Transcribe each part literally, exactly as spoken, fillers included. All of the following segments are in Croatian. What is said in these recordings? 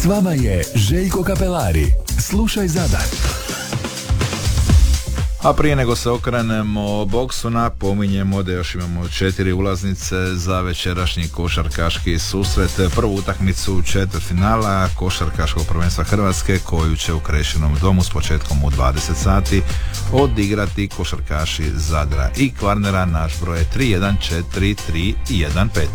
S vama je Željko Kapelari. Slušaj Zadar. A prije nego se okrenemo boksu, napominjemo da još imamo četiri ulaznice za večerašnji košarkaški susret. Prvu utakmicu četvrtfinala košarkaškog prvenstva Hrvatske koju će u Krešinom domu s početkom u dvadeset sati odigrati košarkaši Zadra i Kvarnera. Naš broj je tri jedan četiri tri jedan pet.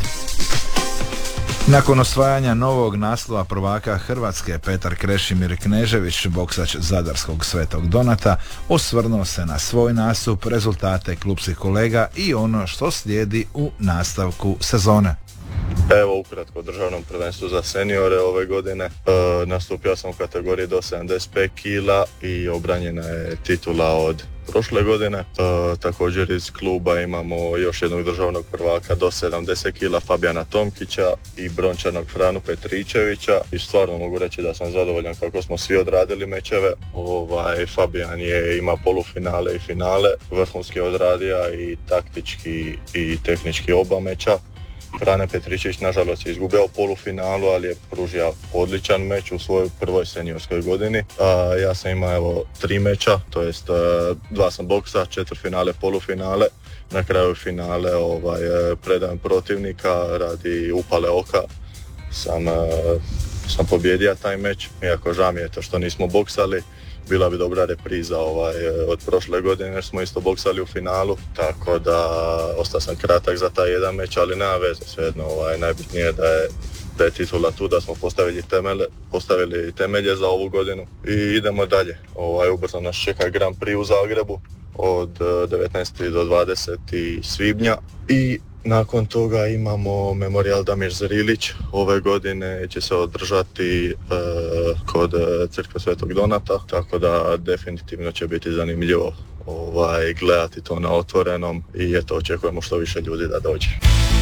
Nakon osvajanja novog naslova prvaka Hrvatske, Petar Krešimir Knežević, boksač zadarskog Svetog Donata, osvrnuo se na svoj nastup, rezultate klupskih kolega i ono što slijedi u nastavku sezone. Evo ukratko, državnom prvenstvu za seniore ove godine e, nastupio sam u kategoriji do sedamdeset pet kila i obranjena je titula od prošle godine. E, također iz kluba imamo još jednog državnog prvaka do sedamdeset kila, Fabijana Tomkića, i brončanog Franu Petričevića, i stvarno mogu reći da sam zadovoljan kako smo svi odradili mečeve. Ovaj, Fabijan je ima polufinale i finale, vrhunski odradio i taktički i tehnički oba meča. Frane Petričević nažalost je izgubio u polufinalu, ali je pružio odličan meč u svojoj prvoj seniorskoj godini. A, ja sam imao evo tri meča, to jest a, dva sam boksa, četvrtfinale, polufinale. Na kraju finale ovaj, predajem protivnika radi upale oka. Sam, a, sam pobjedio taj meč, iako žao mi je to što nismo boksali. Bila bi dobra repriza ovaj, od prošle godine jer smo isto boksali u finalu, tako da ostao sam kratak za taj jedan meč, ali nema veze, svejedno ovaj, najbitnije je da je, da je titula tu, da smo postavili temelje, postavili temelje za ovu godinu i idemo dalje. Ovaj, ubrzo nas čeka Grand Prix u Zagrebu od devetnaestog do dvadesetog svibnja i nakon toga imamo Memorial Damir Zrilić. Ove godine će se održati uh, kod Crkve Svetog Donata, tako da definitivno će biti zanimljivo ovaj, gledati to na otvorenom i eto, očekujemo što više ljudi da dođe.